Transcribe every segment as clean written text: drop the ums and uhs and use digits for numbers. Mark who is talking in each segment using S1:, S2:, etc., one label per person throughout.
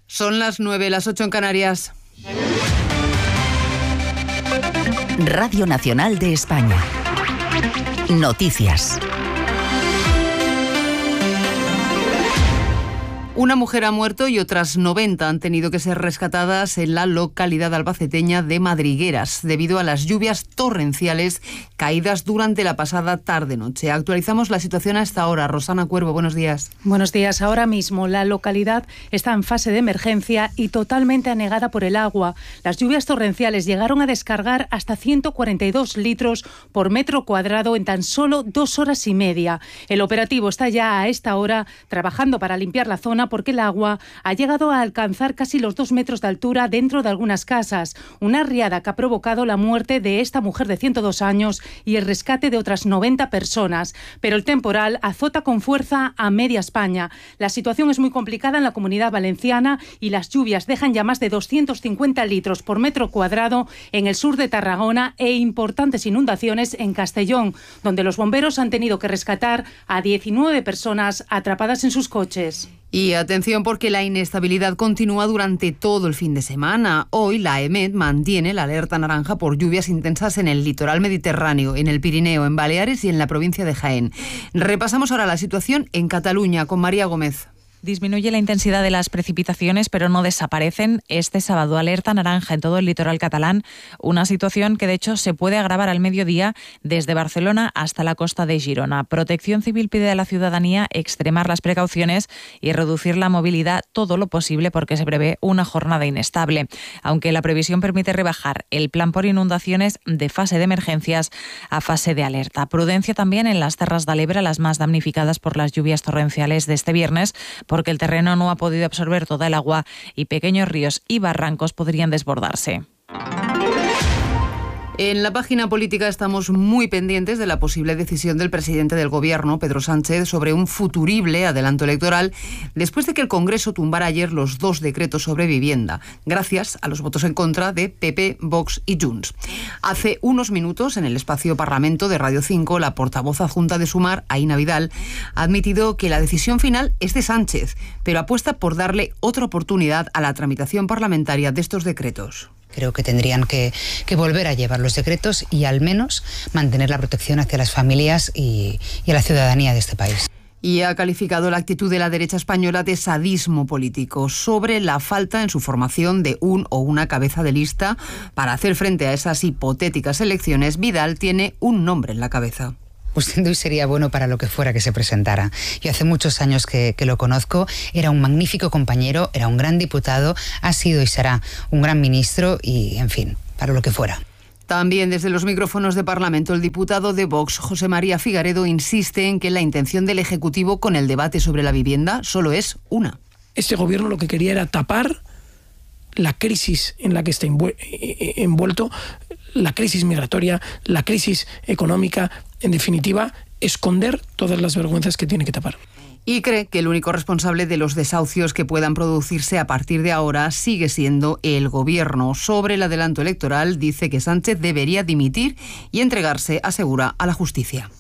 S1: Son las 9, las 8 en Canarias.
S2: Radio Nacional de España. Noticias.
S1: Una mujer ha muerto y otras 90 han tenido que ser rescatadas en la localidad albaceteña de Madrigueras debido a las lluvias torrenciales caídas durante la pasada tarde-noche. Actualizamos la situación a esta hora. Rosana Cuervo, buenos días.
S3: Buenos días. Ahora mismo la localidad está en fase de emergencia y totalmente anegada por el agua. Las lluvias torrenciales llegaron a descargar hasta 142 litros por metro cuadrado en tan solo 2 horas y media. El operativo está ya a esta hora trabajando para limpiar la zona porque el agua ha llegado a alcanzar casi los 2 metros de altura dentro de algunas casas. Una riada que ha provocado la muerte de esta mujer de 102 años y el rescate de otras 90 personas. Pero el temporal azota con fuerza a media España. La situación es muy complicada en la Comunidad Valenciana y las lluvias dejan ya más de 250 litros por metro cuadrado en el sur de Tarragona e importantes inundaciones en Castellón, donde los bomberos han tenido que rescatar a 19 personas atrapadas en sus coches.
S1: Y atención porque la inestabilidad continúa durante todo el fin de semana. Hoy la EMET mantiene la alerta naranja por lluvias intensas en el litoral mediterráneo, en el Pirineo, en Baleares y en la provincia de Jaén. Repasamos ahora la situación en Cataluña con María Gómez.
S4: Disminuye la intensidad de las precipitaciones, pero no desaparecen. Este sábado alerta naranja en todo el litoral catalán, una situación que de hecho se puede agravar al mediodía desde Barcelona hasta la costa de Girona. Protección Civil pide a la ciudadanía extremar las precauciones y reducir la movilidad todo lo posible porque se prevé una jornada inestable. Aunque la previsión permite rebajar el plan por inundaciones de fase de emergencias a fase de alerta. Prudencia también en las Terras de l'Ebre, las más damnificadas por las lluvias torrenciales de este viernes, porque el terreno no ha podido absorber toda el agua y pequeños ríos y barrancos podrían desbordarse.
S1: En la página política estamos muy pendientes de la posible decisión del presidente del Gobierno, Pedro Sánchez, sobre un futurible adelanto electoral después de que el Congreso tumbara ayer los 2 decretos sobre vivienda, gracias a los votos en contra de PP, Vox y Junts. Hace unos minutos, en el espacio Parlamento de Radio 5, la portavoz adjunta de Sumar, Aina Vidal, ha admitido que la decisión final es de Sánchez, pero apuesta por darle otra oportunidad a la tramitación parlamentaria de estos decretos.
S5: Creo que tendrían que volver a llevar los decretos y al menos mantener la protección hacia las familias y a la ciudadanía de este país.
S1: Y ha calificado la actitud de la derecha española de sadismo político sobre la falta en su formación de un o una cabeza de lista para hacer frente a esas hipotéticas elecciones. Vidal tiene un nombre en la cabeza.
S5: Pues sin duda sería bueno para lo que fuera que se presentara. Yo hace muchos años que lo conozco, era un magnífico compañero, era un gran diputado, ha sido y será un gran ministro y, en fin, para lo que fuera.
S1: También desde los micrófonos de Parlamento, el diputado de Vox, José María Figaredo, insiste en que la intención del Ejecutivo con el debate sobre la vivienda solo es una.
S6: Este gobierno lo que quería era tapar la crisis en la que está envuelto, la crisis migratoria, la crisis económica, en definitiva, esconder todas las vergüenzas que tiene que tapar.
S1: Y cree que el único responsable de los desahucios que puedan producirse a partir de ahora sigue siendo el Gobierno. Sobre el adelanto electoral, dice que Sánchez debería dimitir y entregarse, asegura, a la justicia.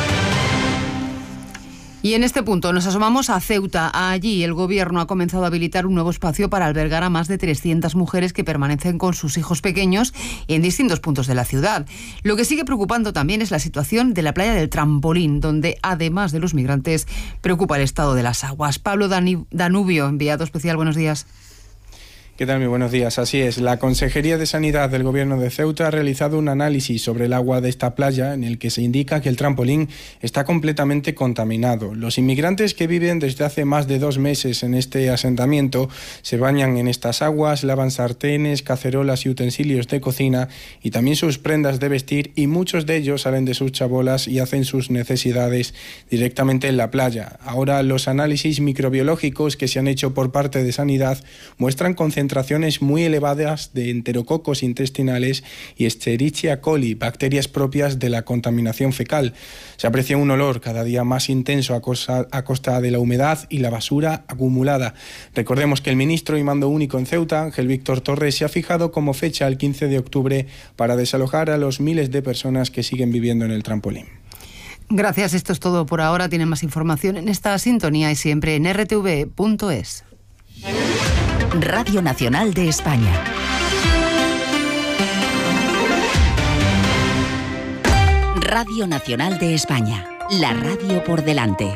S1: Y en este punto nos asomamos a Ceuta. Allí el Gobierno ha comenzado a habilitar un nuevo espacio para albergar a más de 300 mujeres que permanecen con sus hijos pequeños en distintos puntos de la ciudad. Lo que sigue preocupando también es la situación de la playa del Trampolín, donde además de los migrantes preocupa el estado de las aguas. Pablo Danubio, enviado especial, buenos días.
S7: ¿Qué tal? Muy buenos días. Así es, la Consejería de Sanidad del Gobierno de Ceuta ha realizado un análisis sobre el agua de esta playa en el que se indica que el Trampolín está completamente contaminado. Los inmigrantes que viven desde hace más de 2 meses en este asentamiento se bañan en estas aguas, lavan sartenes, cacerolas y utensilios de cocina y también sus prendas de vestir, y muchos de ellos salen de sus chabolas y hacen sus necesidades directamente en la playa. Ahora los análisis microbiológicos que se han hecho por parte de Sanidad muestran concentraciones muy elevadas de enterococos intestinales y Escherichia coli, bacterias propias de la contaminación fecal. Se aprecia un olor cada día más intenso a costa de la humedad y la basura acumulada. Recordemos que el ministro y mando único en Ceuta, Ángel Víctor Torres, se ha fijado como fecha el 15 de octubre para desalojar a los miles de personas que siguen viviendo en el Trampolín.
S1: Gracias, esto es todo por ahora. Tienen más información en esta sintonía y siempre en rtv.es.
S2: Radio Nacional de España. Radio Nacional de España. La radio por delante.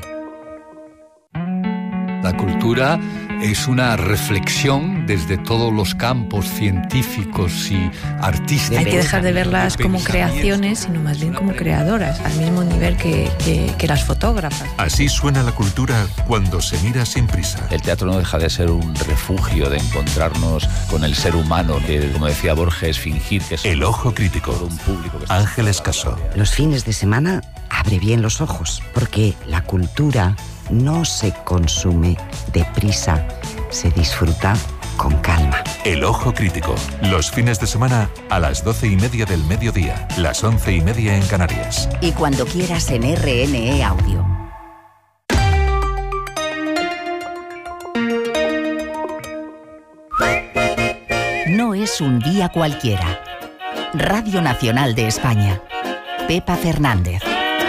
S8: La cultura es una reflexión desde todos los campos científicos y artísticos.
S9: Hay que dejar de verlas como creaciones, sino más bien como creadoras, al mismo nivel que las fotógrafas.
S10: Así suena la cultura cuando se mira sin prisa.
S11: El teatro no deja de ser un refugio de encontrarnos con el ser humano, que, como decía Borges, fingir que es
S10: El ojo crítico.
S11: Un público que
S10: Ángeles Casó.
S12: Los fines de semana abre bien los ojos, porque la cultura no se consume deprisa, se disfruta con calma.
S10: El ojo crítico. Los fines de semana a las 12:30 del mediodía, las 11:30 en Canarias.
S2: Y cuando quieras en RNE Audio. No es un día cualquiera. Radio Nacional de España. Pepa Fernández.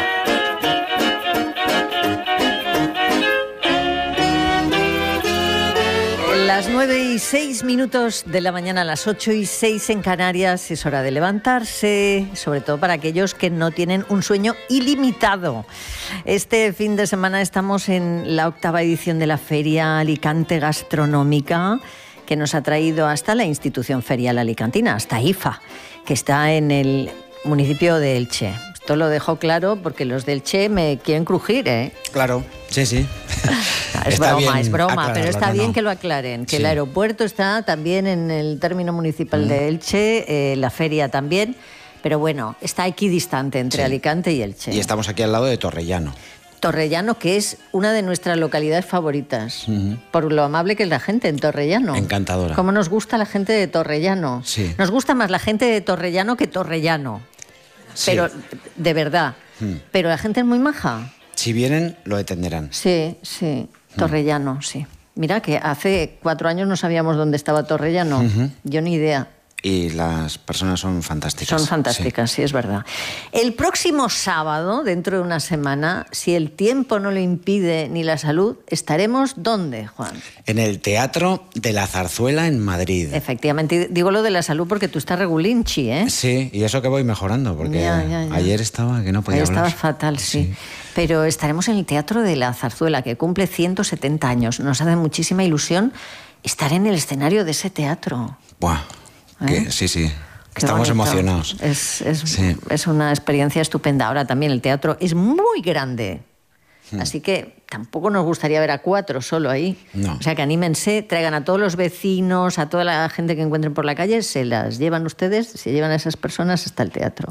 S13: Las 9:06 de la mañana, a las 8:06 en Canarias, es hora de levantarse, sobre todo para aquellos que no tienen un sueño ilimitado. Este fin de semana estamos en la 8ª edición de la Feria Alicante Gastronómica, que nos ha traído hasta la institución ferial alicantina, hasta IFA, que está en el municipio de Elche. Esto lo dejo claro porque los de Elche me quieren crujir, ¿eh?
S14: Claro, sí.
S13: Es broma, pero está bien que lo aclaren, que el aeropuerto está también en el término municipal de Elche, la feria también, pero bueno, está equidistante entre Alicante y Elche.
S14: Y estamos aquí al lado de Torrellano.
S13: Torrellano, que es una de nuestras localidades favoritas, por lo amable que es la gente en Torrellano.
S14: Encantadora.
S13: ¿Cómo nos gusta la gente de Torrellano?
S14: Sí.
S13: Nos gusta más la gente de Torrellano que Torrellano. Sí. Pero, de verdad. Pero la gente es muy maja.
S14: Si vienen, lo entenderán.
S13: Sí. Torrellano, sí. Mira que hace 4 años no sabíamos dónde estaba Torrellano. Yo ni idea.
S14: Y las personas son fantásticas.
S13: Son fantásticas, sí, es verdad. El próximo sábado, dentro de una semana, si el tiempo no lo impide ni la salud, ¿estaremos dónde, Juan?
S14: En el Teatro de la Zarzuela en Madrid.
S13: Efectivamente, digo lo de la salud porque tú estás regulinchi, ¿eh?
S14: Sí, y eso que voy mejorando, porque
S13: ya.
S14: ayer estaba que no podía hablar.
S13: Estaba fatal, sí. Pero estaremos en el Teatro de la Zarzuela, que cumple 170 años. Nos hace muchísima ilusión estar en el escenario de ese teatro.
S14: Buah. Sí. Estamos emocionados.
S13: Es una experiencia estupenda. Ahora también el teatro es muy grande. Así que tampoco nos gustaría ver a 4 solo ahí.
S14: No.
S13: O sea que anímense, traigan a todos los vecinos, a toda la gente que encuentren por la calle, se las llevan ustedes, se llevan a esas personas hasta el teatro.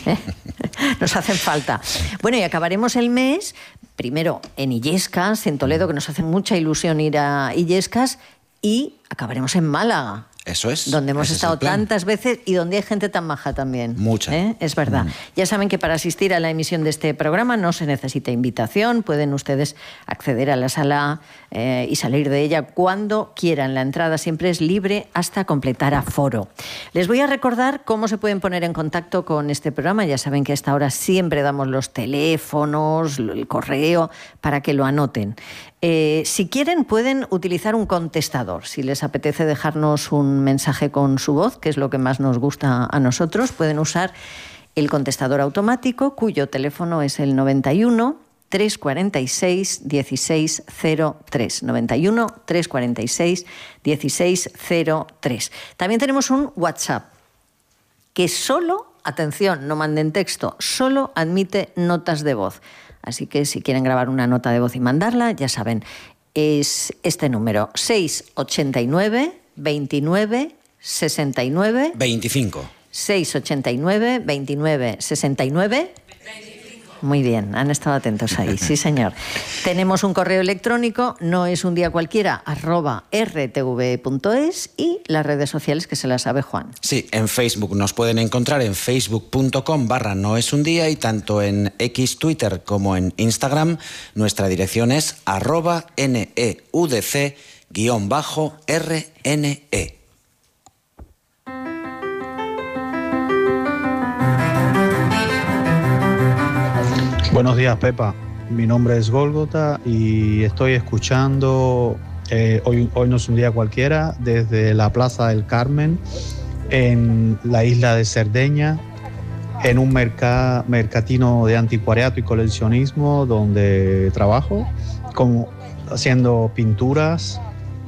S13: Nos hacen falta. Bueno, y acabaremos el mes, primero en Illescas, en Toledo, que nos hace mucha ilusión ir a Illescas, y acabaremos en Málaga.
S14: Eso es.
S13: Donde hemos estado tantas veces y donde hay gente tan maja también.
S14: Mucha.
S13: Es verdad. Ya saben que para asistir a la emisión de este programa no se necesita invitación. Pueden ustedes acceder a la sala y salir de ella cuando quieran. La entrada siempre es libre hasta completar aforo. Les voy a recordar cómo se pueden poner en contacto con este programa. Ya saben que a esta hora siempre damos los teléfonos, el correo, para que lo anoten. Si quieren, pueden utilizar un contestador. Si les apetece dejarnos un mensaje con su voz, que es lo que más nos gusta a nosotros, pueden usar el contestador automático, cuyo teléfono es el 91 346 1603. 91 346 1603. También tenemos un WhatsApp que solo, atención, no manden texto, solo admite notas de voz. Así que si quieren grabar una nota de voz y mandarla, ya saben, es este número, 689 29 69
S14: 25.
S13: 689 29 69 25. Muy bien, han estado atentos ahí, sí señor. Tenemos un correo electrónico, no es un día cualquiera, @rtv.es, y las redes sociales que se las sabe Juan.
S14: Sí, en Facebook nos pueden encontrar en facebook.com/noesundía, y tanto en X, Twitter como en Instagram nuestra dirección es @neudc_RNE.
S15: Buenos días, Pepa. Mi nombre es Gólgota y estoy escuchando hoy no es un día cualquiera, desde la Plaza del Carmen, en la isla de Cerdeña, en un mercatino de anticuariato y coleccionismo donde trabajo, haciendo pinturas,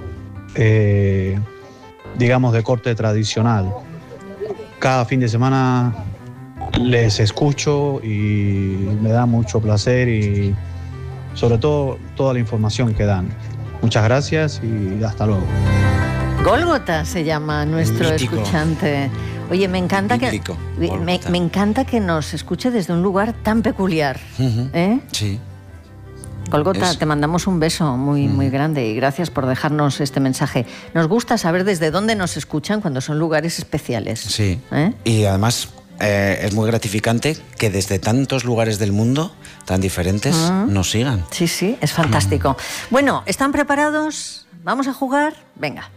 S15: digamos, de corte tradicional. Cada fin de semana les escucho y me da mucho placer y sobre todo toda la información que dan. Muchas gracias y hasta luego.
S13: Gólgota se llama nuestro escuchante. Oye, me encanta me encanta que nos escuche desde un lugar tan peculiar.
S14: Sí.
S13: Gólgota, te mandamos un beso muy grande y gracias por dejarnos este mensaje. Nos gusta saber desde dónde nos escuchan cuando son lugares especiales.
S14: Sí. Y además es muy gratificante que desde tantos lugares del mundo tan diferentes nos sigan.
S13: Sí, es fantástico. Bueno, ¿están preparados? ¿Vamos a jugar? Venga.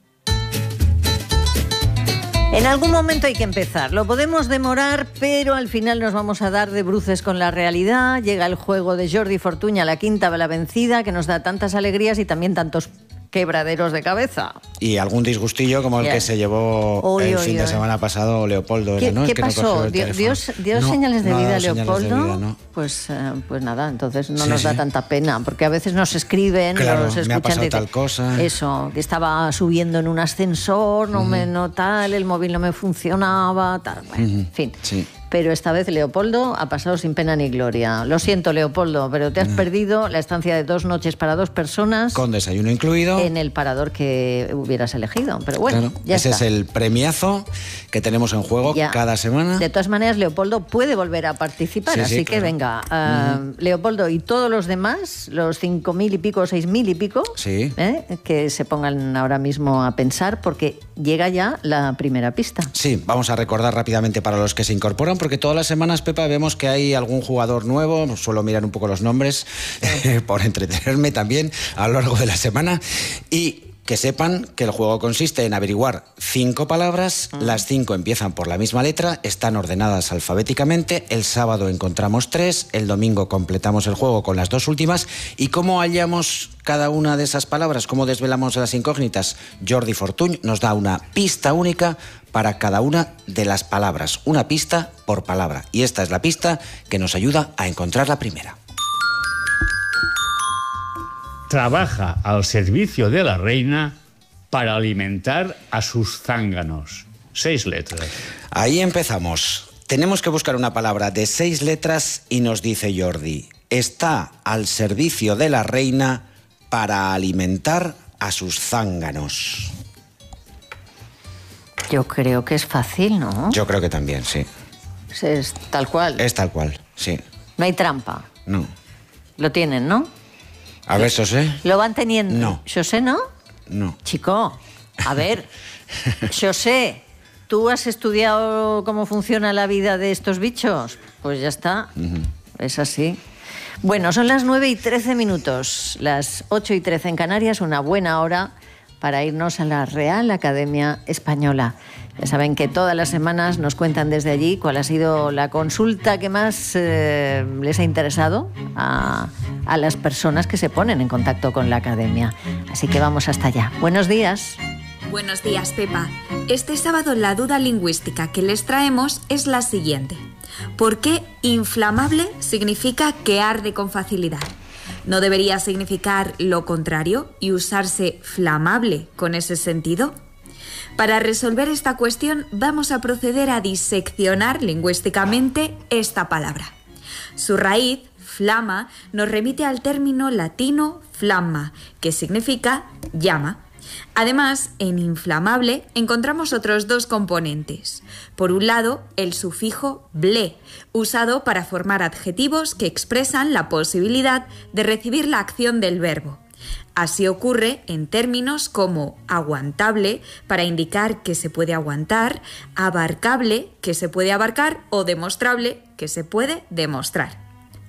S13: En algún momento hay que empezar. Lo podemos demorar, pero al final nos vamos a dar de bruces con la realidad. Llega el juego de Jordi Fortuny, la quinta la vencida, que nos da tantas alegrías y también tantos quebraderos de cabeza.
S14: Y algún disgustillo como el que se llevó el fin de semana pasado Leopoldo.
S13: ¿Qué pasó? ¿Dio señales de vida Leopoldo?
S14: De vida, ¿no?
S13: Pues nada, entonces no nos da tanta pena, porque a veces nos escriben, los escuchan,
S14: me ha pasado tal cosa.
S13: Eso, que estaba subiendo en un ascensor, no tal, el móvil no me funcionaba, tal, bueno, en fin.
S14: Sí.
S13: Pero esta vez Leopoldo ha pasado sin pena ni gloria. Lo siento, Leopoldo, pero te has perdido la estancia de 2 noches para 2 personas.
S14: Con desayuno incluido.
S13: En el parador que hubieras elegido. Pero bueno,
S14: claro,
S13: ya
S14: ese
S13: está.
S14: es el premiazo que tenemos en juego cada semana.
S13: De todas maneras, Leopoldo puede volver a participar, así que venga. Leopoldo y todos los demás, los 5.000 y pico, 6.000 y pico, que se pongan ahora mismo a pensar, porque llega ya la primera pista.
S14: Sí, vamos a recordar rápidamente para los que se incorporan, porque todas las semanas, Pepa, vemos que hay algún jugador nuevo. Suelo mirar un poco los nombres por entretenerme también a lo largo de la semana. Y que sepan que el juego consiste en averiguar 5 palabras, las 5 empiezan por la misma letra, están ordenadas alfabéticamente, el sábado encontramos 3, el domingo completamos el juego con las 2 últimas, y cómo hallamos cada una de esas palabras, cómo desvelamos las incógnitas, Jordi Fortuny nos da una pista única para cada una de las palabras, una pista por palabra, y esta es la pista que nos ayuda a encontrar la primera.
S16: Trabaja al servicio de la reina para alimentar a sus zánganos. 6 letras.
S14: Ahí empezamos. Tenemos que buscar una palabra de 6 letras y nos dice Jordi: está al servicio de la reina para alimentar a sus zánganos.
S13: Yo creo que es fácil, ¿no?
S14: Yo creo que también, sí.
S13: Es tal cual.
S14: Es tal cual, sí.
S13: No hay trampa.
S14: No.
S13: Lo tienen, ¿no?
S14: A ver, José.
S13: ¿Lo van teniendo?
S14: No.
S13: ¿José no?
S14: No.
S13: Chico, a ver, José, ¿tú has estudiado cómo funciona la vida de estos bichos? Pues ya está, es así. Bueno, son las 9:13, las 8:13 en Canarias, una buena hora para irnos a la Real Academia Española. Ya saben que todas las semanas nos cuentan desde allí cuál ha sido la consulta que más les ha interesado a las personas que se ponen en contacto con la Academia. Así que vamos hasta allá. Buenos días.
S17: Buenos días, Pepa. Este sábado la duda lingüística que les traemos es la siguiente. ¿Por qué inflamable significa que arde con facilidad? ¿No debería significar lo contrario y usarse flamable con ese sentido? Para resolver esta cuestión vamos a proceder a diseccionar lingüísticamente esta palabra. Su raíz, flama, nos remite al término latino flamma, que significa llama. Además, en inflamable encontramos otros 2 componentes. Por un lado, el sufijo ble, usado para formar adjetivos que expresan la posibilidad de recibir la acción del verbo. Así ocurre en términos como aguantable, para indicar que se puede aguantar, abarcable, que se puede abarcar, o demostrable, que se puede demostrar.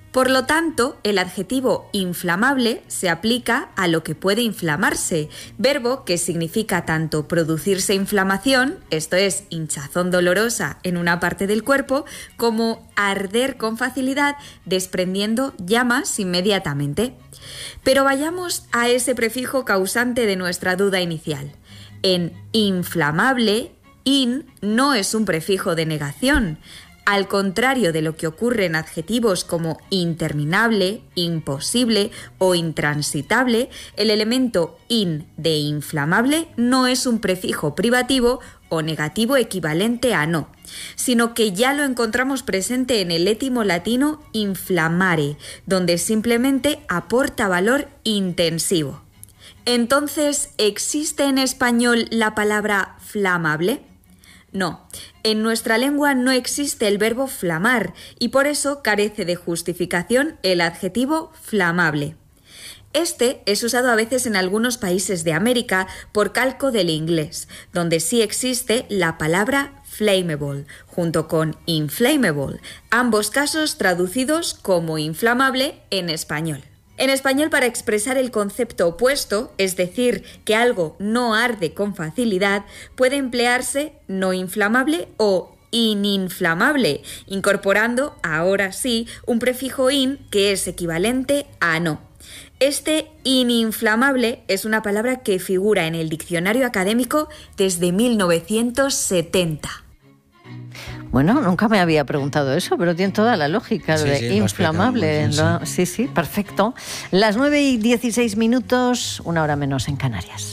S17: Por lo tanto, el adjetivo inflamable se aplica a lo que puede inflamarse, verbo que significa tanto producirse inflamación, esto es, hinchazón dolorosa en una parte del cuerpo, como arder con facilidad, desprendiendo llamas inmediatamente. Pero vayamos a ese prefijo causante de nuestra duda inicial. En inflamable, in no es un prefijo de negación. Al contrario de lo que ocurre en adjetivos como interminable, imposible o intransitable, el elemento in de inflamable no es un prefijo privativo o negativo equivalente a no, sino que ya lo encontramos presente en el étimo latino inflamare, donde simplemente aporta valor intensivo. Entonces, ¿existe en español la palabra flamable? No, en nuestra lengua no existe el verbo flamar y por eso carece de justificación el adjetivo flamable. Este es usado a veces en algunos países de América por calco del inglés, donde sí existe la palabra flammable, junto con inflammable, ambos casos traducidos como inflamable en español. En español, para expresar el concepto opuesto, es decir, que algo no arde con facilidad, puede emplearse no inflamable o ininflamable, incorporando, ahora sí, un prefijo in que es equivalente a no. Este ininflamable es una palabra que figura en el diccionario académico desde 1970.
S13: Bueno, nunca me había preguntado eso, pero tiene toda la lógica de inflamable. Sí, perfecto. Las 9:16, 1 hora menos en Canarias.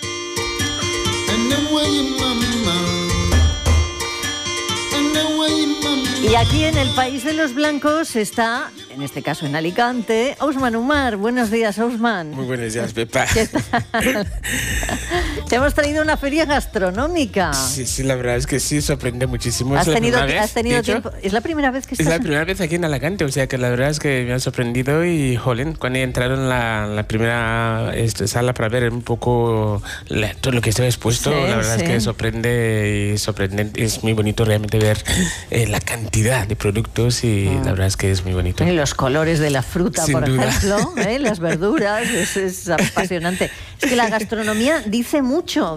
S13: Y aquí en el País de los Blancos está, en este caso en Alicante, Ousmane Umar. Buenos días, Ousmane.
S18: Muy buenos días, Pepa.
S13: ¿Qué tal? Te hemos traído una feria gastronómica.
S18: Sí, la verdad es que sí, sorprende muchísimo.
S13: ¿Has tenido tiempo? ¿Es la primera vez que estás?
S18: Es la primera vez aquí en Alicante, o sea que la verdad es que me ha sorprendido y, jolín, cuando entraron en la primera sala para ver un poco todo lo que estaba expuesto, la verdad es que sorprende y sorprendente. Es muy bonito realmente ver la cantidad de productos y la verdad es que es muy bonito.
S13: Y los colores de la fruta, sin por duda. Ejemplo, las verduras, es apasionante. Es que la gastronomía dice mucho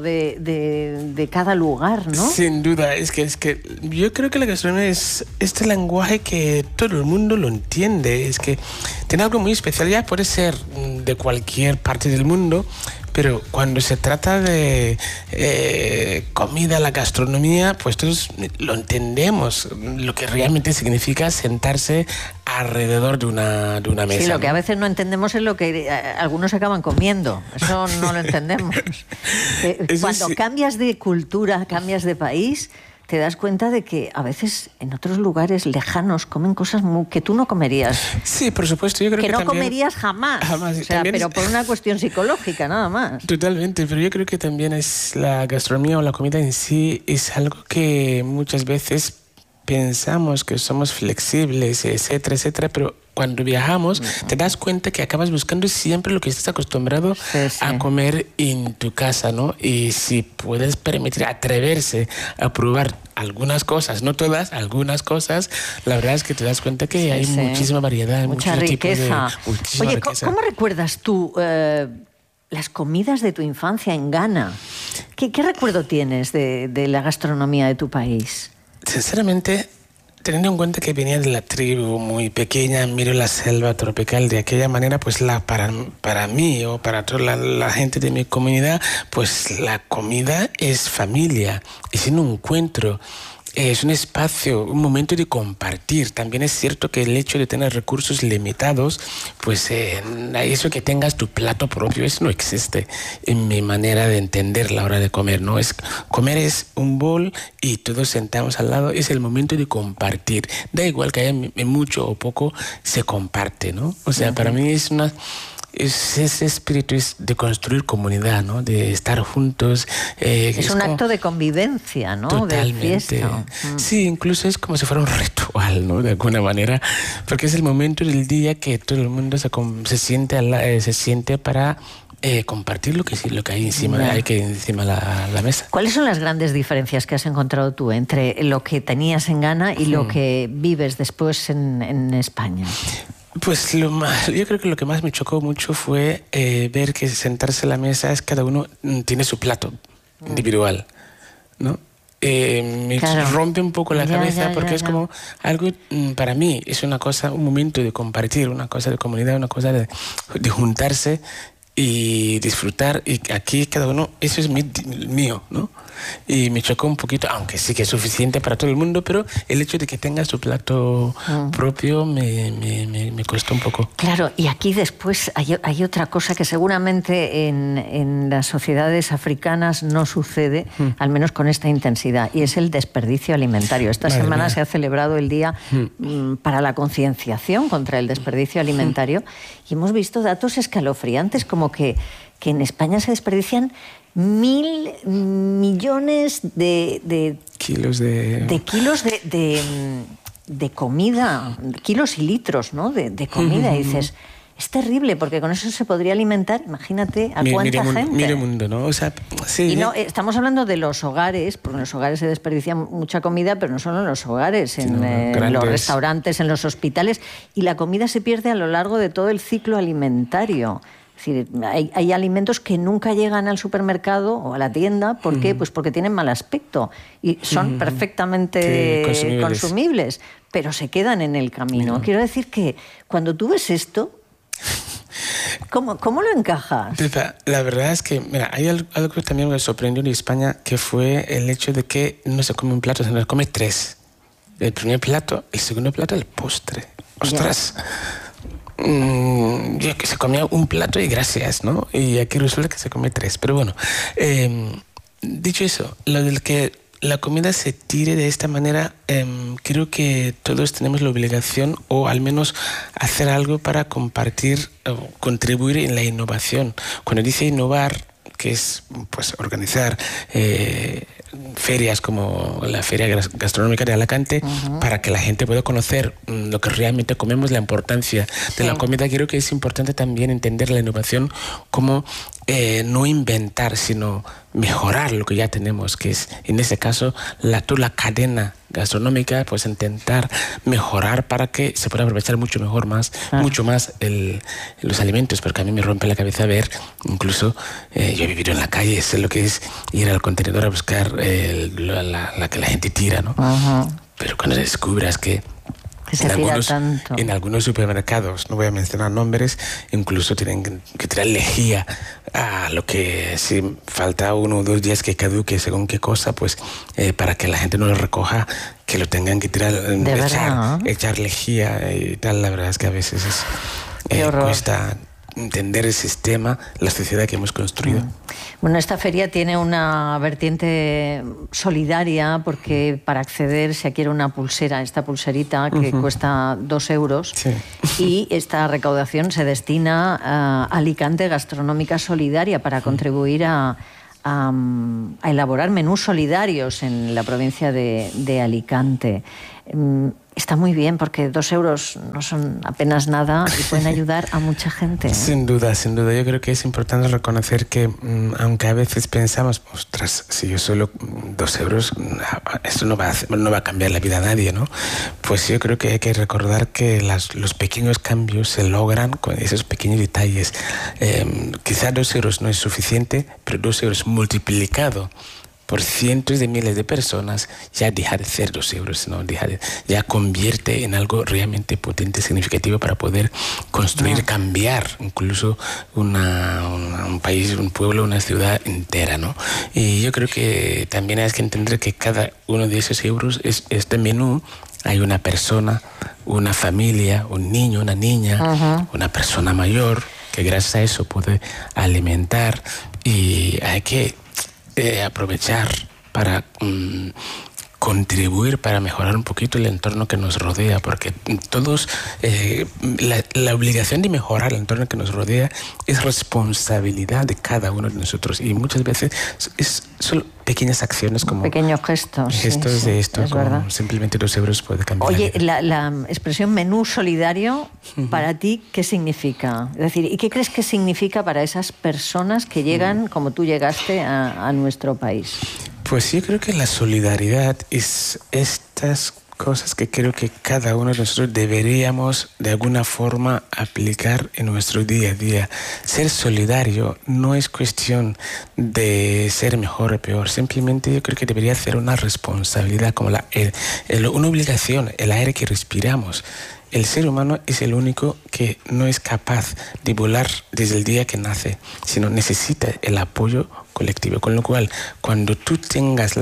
S13: de cada lugar, ¿no?
S18: Sin duda, es que yo creo que la gastronomía es este lenguaje que todo el mundo lo entiende, es que tiene algo muy especial, ya puede ser de cualquier parte del mundo, pero cuando se trata de comida, la gastronomía, pues todos lo entendemos, lo que realmente significa sentarse alrededor de una mesa.
S13: Sí, lo que a veces no entendemos es lo que algunos acaban comiendo, eso no lo entendemos. Cuando cambias de cultura, cambias de país, te das cuenta de que a veces en otros lugares lejanos comen cosas que tú no comerías.
S18: Sí, por supuesto. Yo creo que
S13: no
S18: también
S13: comerías jamás. O sea, pero por una cuestión psicológica, nada más.
S18: Totalmente, pero yo creo que también es la gastronomía o la comida en sí es algo que muchas veces pensamos que somos flexibles, etcétera, etcétera, pero cuando viajamos te das cuenta que acabas buscando siempre lo que estás acostumbrado a comer en tu casa, ¿no? Y si puedes permitir atreverse a probar algunas cosas, no todas, algunas cosas, la verdad es que te das cuenta que hay muchísima variedad,
S13: mucha riqueza. Oye,
S18: riqueza.
S13: ¿Cómo recuerdas tú las comidas de tu infancia en Ghana? ¿Qué recuerdo tienes de la gastronomía de tu país?
S18: Sinceramente, teniendo en cuenta que venía de la tribu muy pequeña, miro la selva tropical de aquella manera, pues para mí o para toda la gente de mi comunidad, pues la comida es familia, es un encuentro. Es un espacio, un momento de compartir. También es cierto que el hecho de tener recursos limitados, pues eso que tengas tu plato propio, eso no existe en mi manera de entender la hora de comer, ¿no? Comer es un bol y todos sentamos al lado, es el momento de compartir. Da igual que haya mucho o poco, se comparte, ¿no? O sea, para mí es ese espíritu de construir comunidad, ¿no? De estar juntos.
S13: Es un acto de convivencia, ¿no?
S18: Totalmente.
S13: De fiesta.
S18: Sí, incluso es como si fuera un ritual, ¿no? De alguna manera, porque es el momento del día que todo el mundo se siente para compartir lo que hay encima, encima la mesa.
S13: ¿Cuáles son las grandes diferencias que has encontrado tú entre lo que tenías en Ghana y lo que vives después en España?
S18: Pues yo creo que lo que más me chocó mucho fue ver que sentarse a la mesa es cada uno tiene su plato individual, ¿no? Me rompe un poco la cabeza porque es como algo, para mí, es una cosa, un momento de compartir, una cosa de comunidad, una cosa de juntarse y disfrutar, y aquí cada uno, eso es mío, ¿no? Y me chocó un poquito, aunque sí que es suficiente para todo el mundo, pero el hecho de que tenga su plato propio me costó un poco.
S13: Claro, y aquí después hay otra cosa que seguramente en las sociedades africanas no sucede, al menos con esta intensidad, y es el desperdicio alimentario. Esta semana se ha celebrado el Día para la concienciación contra el desperdicio alimentario, y hemos visto datos escalofriantes, como que en España se desperdician 1.000 millones de kilos de comida, kilos y litros, ¿no? de comida, y dices, es terrible, porque con eso se podría alimentar, imagínate, a cuánta gente.
S18: Mire mundo, ¿no? O sea, sí.
S13: Y no, estamos hablando de los hogares, porque en los hogares se desperdicia mucha comida, pero no solo en los hogares, en los restaurantes, en los hospitales, y la comida se pierde a lo largo de todo el ciclo alimentario. Es decir, hay alimentos que nunca llegan al supermercado o a la tienda. ¿Por qué? Pues porque tienen mal aspecto y son perfectamente consumibles, pero se quedan en el camino. Quiero decir que cuando tú ves esto, ¿cómo lo encajas?
S18: La verdad es que, mira, hay algo que también me sorprendió en España, que fue el hecho de que no se come un plato, sino se come 3. El primer plato, el segundo plato, el postre. ¡Ostras! Yo que se comía un plato y gracias, ¿no? Y aquí resulta que se come 3. Pero bueno, dicho eso, lo del que la comida se tire de esta manera, creo que todos tenemos la obligación, o al menos hacer algo para compartir o contribuir en la innovación. Cuando dice innovar, que es pues organizar ferias como la Feria Gastronómica de Alicante, para que la gente pueda conocer lo que realmente comemos, la importancia de la comida. Creo que es importante también entender la innovación como no inventar, sino mejorar lo que ya tenemos, que es, en ese caso, toda la cadena gastronómica, pues intentar mejorar para que se pueda aprovechar mucho más los alimentos, porque a mí me rompe la cabeza ver, incluso yo he vivido en la calle, sé lo que es ir al contenedor a buscar la que la gente tira, ¿no? Pero cuando descubras que en algunos supermercados, no voy a mencionar nombres, incluso tienen que tirar lejía a lo que, si falta 1 o 2 días que caduque según qué cosa, pues para que la gente no lo recoja, que lo tengan que tirar, echar lejía y tal. La verdad es que a veces cuesta entender el sistema, la sociedad que hemos construido.
S13: Bueno, esta feria tiene una vertiente solidaria, porque para acceder se adquiere una pulsera, esta pulserita que cuesta 2 euros, y esta recaudación se destina a Alicante Gastronómica Solidaria, para contribuir a elaborar menús solidarios en la provincia de Alicante. Está muy bien, porque 2 euros no son apenas nada y pueden ayudar a mucha gente.
S18: Sin duda, sin duda. Yo creo que es importante reconocer que, aunque a veces pensamos, ostras, si yo solo 2 euros, esto no va a cambiar la vida a nadie, ¿no? Pues yo creo que hay que recordar que los pequeños cambios se logran con esos pequeños detalles. Quizás 2 euros no es suficiente, pero 2 euros multiplicado por cientos de miles de personas ya deja de ser 2 euros, ¿no? Ya convierte en algo realmente potente, significativo, para poder construir, cambiar incluso un país, un pueblo, una ciudad entera, ¿no? Y yo creo que también hay que entender que cada uno de esos euros, este menú, hay una persona, una familia, un niño, una niña, una persona mayor, que gracias a eso puede alimentar, y hay que aprovechar para contribuir, para mejorar un poquito el entorno que nos rodea, porque todos, la obligación de mejorar el entorno que nos rodea es responsabilidad de cada uno de nosotros, y muchas veces son pequeñas acciones, como
S13: pequeños gestos
S18: de esto, como verdad. Simplemente 2 euros puede cambiar.
S13: Oye, la expresión menú solidario, para ti, ¿qué significa? Es decir, ¿y qué crees que significa para esas personas que llegan, como tú llegaste, a nuestro país?
S18: Pues yo creo que la solidaridad es estas cosas que creo que cada uno de nosotros deberíamos de alguna forma aplicar en nuestro día a día. Ser solidario no es cuestión de ser mejor o peor, simplemente yo creo que debería ser una responsabilidad, como una obligación, el aire que respiramos. El ser humano es el único que no es capaz de volar desde el día que nace, sino necesita el apoyo colectivo. Con lo cual, cuando tú tengas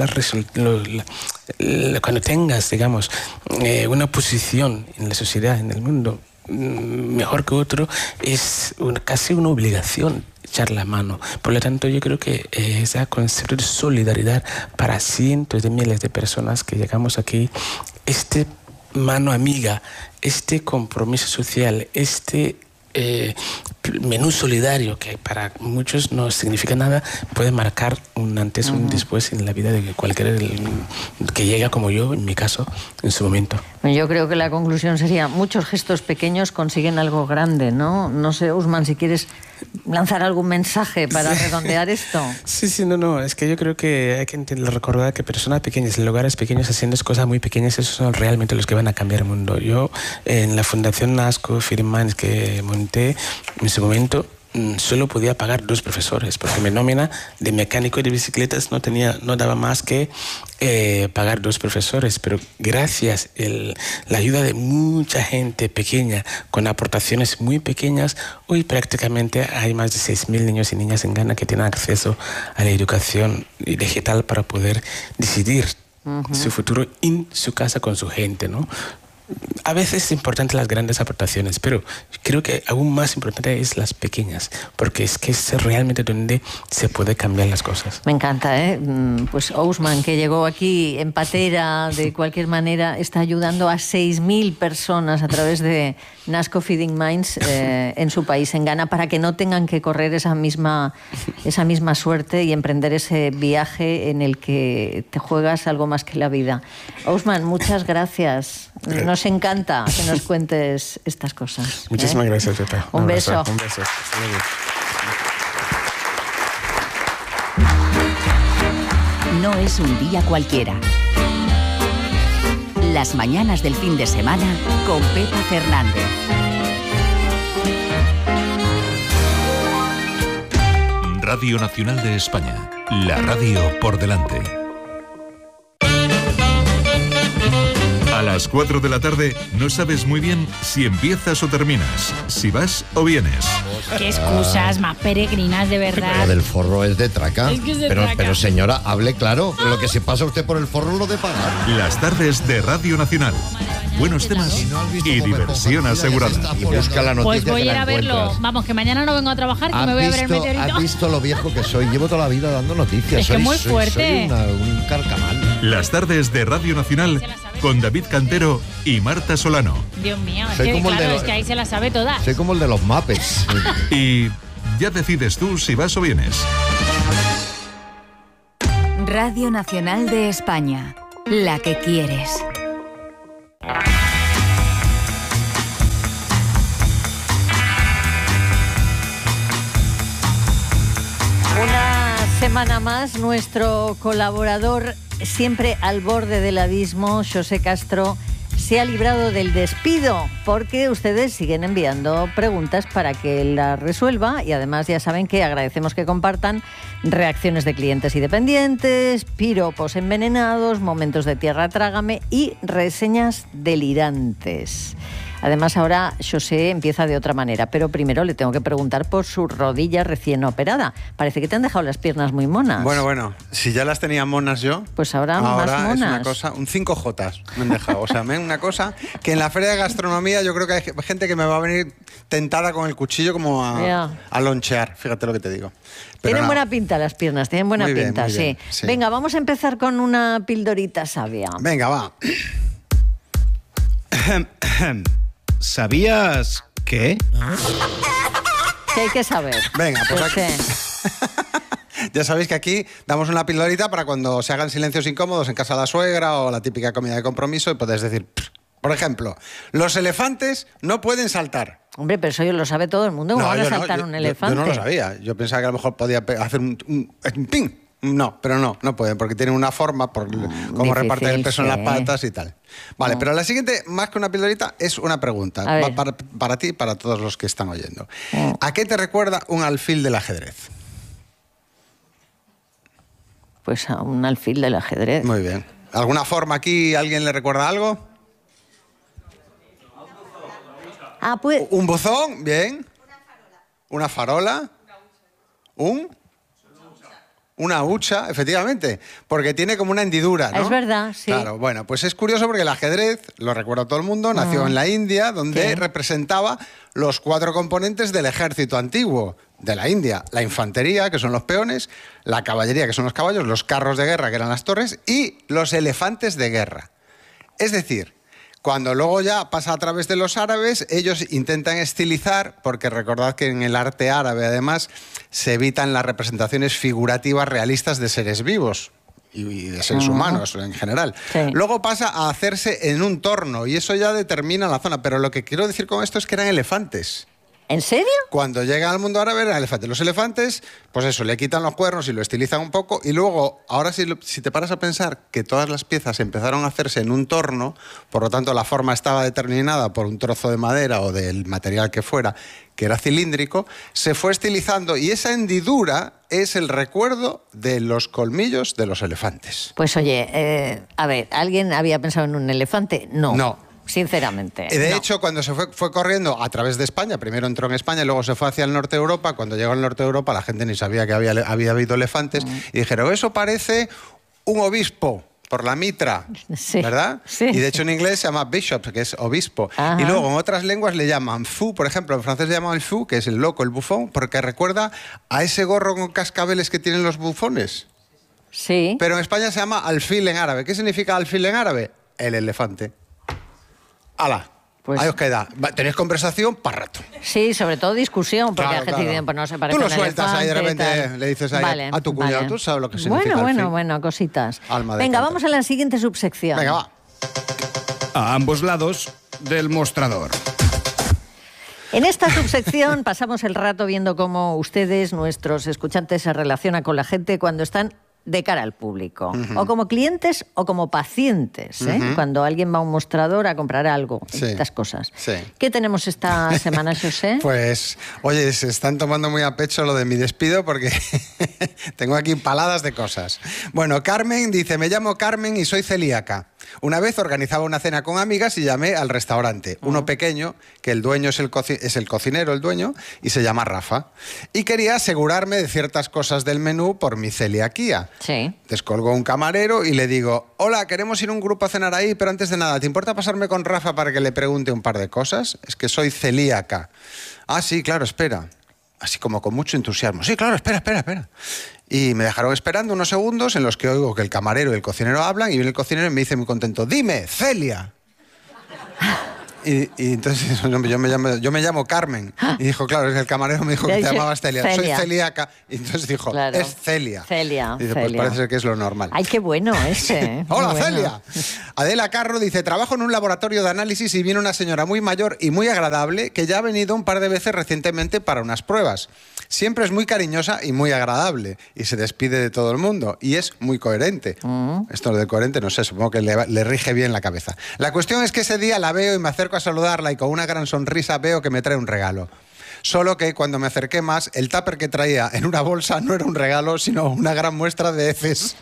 S18: digamos, una posición en la sociedad, en el mundo, mejor que otro, es casi una obligación echar la mano. Por lo tanto, yo creo que ese concepto de solidaridad para cientos de miles de personas que llegamos aquí, mano amiga, este compromiso social, menú solidario que para muchos no significa nada, puede marcar un antes o un después en la vida de cualquiera que llega como yo, en mi caso, en su momento.
S13: Yo creo que la conclusión sería: muchos gestos pequeños consiguen algo grande, ¿no? No sé, Usman, si quieres lanzar algún mensaje para redondear esto.
S18: Sí, no, es que yo creo que hay que recordar que personas pequeñas, en lugares pequeños, haciendo cosas muy pequeñas, esos son realmente los que van a cambiar el mundo. Yo, en la Fundación NASCO Feeding Minds que monté, en su momento solo podía pagar 2 profesores, porque mi nómina de mecánico de bicicletas no daba más que pagar 2 profesores, pero gracias a la ayuda de mucha gente pequeña, con aportaciones muy pequeñas, hoy prácticamente hay más de 6.000 niños y niñas en Ghana que tienen acceso a la educación digital para poder decidir su futuro en su casa con su gente, ¿no? A veces es importante las grandes aportaciones, pero creo que aún más importante es las pequeñas, porque es que es realmente donde se puede cambiar las cosas.
S13: Me encanta, ¿eh? Pues Ousman, que llegó aquí en patera, de cualquier manera, está ayudando a 6.000 personas a través de NASCO Feeding Minds en su país, en Ghana, para que no tengan que correr esa misma suerte y emprender ese viaje en el que te juegas algo más que la vida. Ousman, muchas gracias. Nos encanta que nos cuentes estas cosas.
S18: Muchísimas gracias, Pepa.
S13: Un beso.
S18: Un beso.
S2: No es un día cualquiera. Las mañanas del fin de semana con Pepa Fernández.
S10: Radio Nacional de España. La radio por delante. A las 4 de la tarde no sabes muy bien si empiezas o terminas, si vas o vienes.
S19: Qué excusas más peregrinas, de verdad.
S20: Lo del forro es de traca.
S19: Es que es de
S20: pero,
S19: traca.
S20: pero señora, hable claro. Lo que se pasa usted por el forro lo de pagar.
S10: Las tardes de Radio Nacional. Buenos temas y diversión asegurada.
S20: Y busca la noticia.
S19: Pues voy
S20: que
S19: a ir
S20: la
S19: a verlo.
S20: encuentras.
S19: Vamos, que mañana no vengo a trabajar, que me voy a ver el meteorito.
S20: ¿Has visto lo viejo que soy? Llevo toda la vida dando noticias.
S19: Es que muy fuerte.
S20: Soy un carcamal.
S10: Las tardes de Radio Nacional con David Cantero y Marta Solano.
S19: Dios mío, es
S20: Soy
S19: que,
S20: como el
S19: claro,
S20: de
S19: es que ahí se las sabe todas.
S20: Soy como el de los Muppets.
S10: Y ya decides tú si vas o vienes.
S2: Radio Nacional de España, la que quieres.
S13: Una semana más, nuestro colaborador, siempre al borde del abismo, José Castro, se ha librado del despido, porque ustedes siguen enviando preguntas para que él las resuelva, y además ya saben que agradecemos que compartan reacciones de clientes y dependientes, piropos envenenados, momentos de tierra trágame y reseñas delirantes. Además, ahora José empieza de otra manera, pero primero le tengo que preguntar por su rodilla recién operada. Parece que te han dejado las piernas muy monas.
S21: Bueno, si ya las tenía monas yo,
S13: pues ahora más monas.
S21: Es una cosa, un 5J me han dejado. O sea, una cosa que en la feria de gastronomía yo creo que hay gente que me va a venir tentada con el cuchillo como a lonchear, fíjate lo que te digo. Pero
S13: tienen buena pinta las piernas, tienen buena
S21: muy
S13: pinta,
S21: bien,
S13: sí.
S21: Sí.
S13: Venga, vamos a empezar con una pildorita sabia.
S21: Venga, va.
S22: ¿Sabías qué?
S13: ¿Qué hay que saber?
S21: Venga, pues aquí... Ya sabéis que aquí damos una pildorita para cuando se hagan silencios incómodos en casa de la suegra o la típica comida de compromiso y podéis decir, por ejemplo, los elefantes no pueden saltar.
S13: Hombre, pero eso lo sabe todo el mundo. ¿Cómo van a saltar un elefante?
S21: Yo no lo sabía. Yo pensaba que a lo mejor podía hacer un ping. No, pero no pueden, porque tienen una forma, por cómo reparten el peso en las patas y tal. Vale, pero la siguiente, más que una pildorita, es una pregunta. Va para ti y para todos los que están oyendo. ¿A qué te recuerda un alfil del ajedrez?
S13: Pues a un alfil del ajedrez.
S21: Muy bien. ¿Alguna forma aquí? ¿Alguien le recuerda algo?
S13: Pues...
S21: ¿Un buzón? Bien. ¿Una farola? Una hucha, efectivamente, porque tiene como una hendidura, ¿no?
S13: Es verdad, sí.
S21: Claro, bueno, pues es curioso porque el ajedrez, lo recuerda todo el mundo, nació en la India, donde representaba los 4 componentes del ejército antiguo de la India. La infantería, que son los peones, la caballería, que son los caballos, los carros de guerra, que eran las torres, y los elefantes de guerra. Es decir, cuando luego ya pasa a través de los árabes, ellos intentan estilizar, porque recordad que en el arte árabe, además, se evitan las representaciones figurativas realistas de seres vivos y de seres humanos en general. Sí. Luego pasa a hacerse en un torno y eso ya determina la zona. Pero lo que quiero decir con esto es que eran elefantes.
S13: ¿En serio?
S21: Cuando llega al mundo árabe eran elefantes. Los elefantes, pues eso, le quitan los cuernos y lo estilizan un poco. Y luego, ahora si te paras a pensar que todas las piezas empezaron a hacerse en un torno, por lo tanto la forma estaba determinada por un trozo de madera o del material que fuera, que era cilíndrico, se fue estilizando y esa hendidura es el recuerdo de los colmillos de los elefantes.
S13: Pues oye, a ver, ¿alguien había pensado en un elefante? No.
S21: No.
S13: Sinceramente.
S21: De hecho, cuando se fue corriendo a través de España, primero entró en España y luego se fue hacia el norte de Europa, cuando llegó al norte de Europa la gente ni sabía que había habido elefantes y dijeron, eso parece un obispo por la mitra, ¿verdad? Sí. Y de hecho en inglés se llama bishop, que es obispo. Ajá. Y luego en otras lenguas le llaman fou, por ejemplo, en francés le llaman el fou, que es el loco, el bufón, porque recuerda a ese gorro con cascabeles que tienen los bufones.
S13: Sí.
S21: Pero en España se llama alfil en árabe. ¿Qué significa alfil en árabe? El elefante. ¡Hala! Pues, ahí os queda. Tenéis conversación para rato.
S13: Sí, sobre todo discusión, porque hay gente que no se parece.
S21: Tú lo sueltas ahí, de repente le dices ahí a tu cuñado, tú sabes lo que significa.
S13: Bueno, cositas.
S21: Alma de
S13: Venga,
S21: canto.
S13: vamos a la siguiente subsección.
S21: Venga, va.
S3: A ambos lados del mostrador.
S13: En esta subsección pasamos el rato viendo cómo ustedes, nuestros escuchantes, se relacionan con la gente cuando están de cara al público, o como clientes o como pacientes, cuando alguien va a un mostrador a comprar algo, estas cosas.
S21: Sí.
S13: ¿Qué tenemos esta semana, José?
S21: Pues, oye, se están tomando muy a pecho lo de mi despido porque tengo aquí paladas de cosas. Bueno, Carmen dice, me llamo Carmen y soy celíaca. Una vez organizaba una cena con amigas y llamé al restaurante, uno pequeño, que el dueño es el cocinero, el dueño, y se llama Rafa. Y quería asegurarme de ciertas cosas del menú por mi celiaquía.
S13: Sí.
S21: Descolgo un camarero y le digo, hola, queremos ir un grupo a cenar ahí, pero antes de nada, ¿te importa pasarme con Rafa para que le pregunte un par de cosas? Es que soy celíaca. Ah, sí, claro, espera. Así como con mucho entusiasmo. Sí, claro, espera. Y me dejaron esperando unos segundos en los que oigo que el camarero y el cocinero hablan y viene el cocinero y me dice muy contento, dime, Celia. Y entonces yo me llamo Carmen. Y dijo, claro, es que el camarero me dijo que te llamabas Celia. Soy celíaca. Y entonces dijo, claro, es Celia.
S13: Celia.
S21: Y dice,
S13: Celia.
S21: pues parece ser que es lo normal.
S13: Ay, qué bueno ese.
S21: Hola,
S13: bueno.
S21: Celia. Adela Carro dice, trabajo en un laboratorio de análisis y viene una señora muy mayor y muy agradable que ya ha venido un par de veces recientemente para unas pruebas. Siempre es muy cariñosa y muy agradable y se despide de todo el mundo y es muy coherente. Esto de coherente, no sé, supongo que le rige bien la cabeza. La cuestión es que ese día la veo y me acerco a saludarla y con una gran sonrisa veo que me trae un regalo. Solo que cuando me acerqué más, el tupper que traía en una bolsa no era un regalo, sino una gran muestra de heces.